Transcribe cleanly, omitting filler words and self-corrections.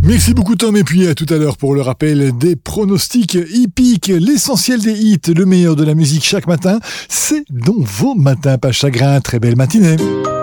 Merci beaucoup Tom, et puis à tout à l'heure pour le rappel des pronostics hippiques, l'essentiel des hits, le meilleur de la musique chaque matin, c'est dans vos matins pas chagrin. Très belle matinée.